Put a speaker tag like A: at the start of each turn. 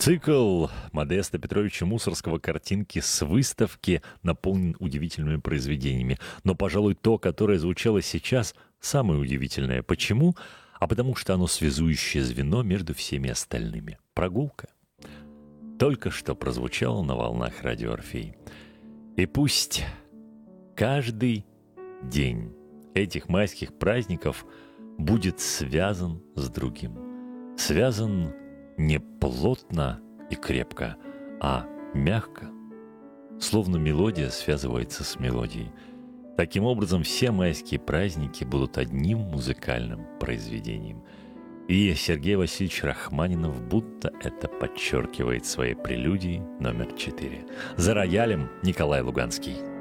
A: Цикл Модеста Петровича Мусорского «Картинки с выставки» наполнен удивительными произведениями. Но, пожалуй, то, которое звучало сейчас, самое удивительное. Почему? А потому что оно связующее звено между всеми остальными. Прогулка. Только что прозвучало на волнах радио «Орфей». И пусть каждый день этих майских праздников будет связан с другим. Связан не плотно и крепко, а мягко, словно мелодия связывается с мелодией. Таким образом, все майские праздники будут одним музыкальным произведением. И Сергей Васильевич Рахманинов будто это подчеркивает своей прелюдией номер 4. За роялем Николай Луганский.